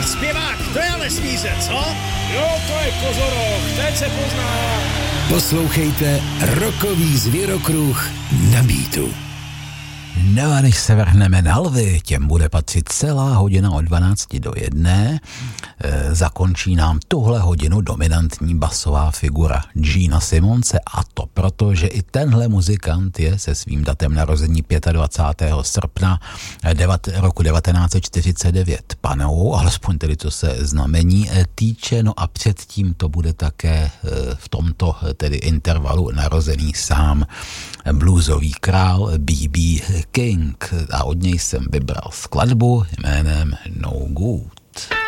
zpěvák, to je ale svíře, co? Jo, to je kozoroch, teď se pozná. Poslouchejte Rockový zvěrokruh na Beatu. No a než se vrhneme na lvy, těm bude patřit celá hodina od 12 do 1. Zakončí nám tuhle hodinu dominantní basová figura Gina Simonse, a to proto, že i tenhle muzikant je se svým datem narození 25. srpna roku 1949 panou, alespoň tedy co se znamení týče, no a předtím to bude také v tomto tedy intervalu narozený sám bluesový král B.B. King a od něj jsem vybral skladbu jménem No Good.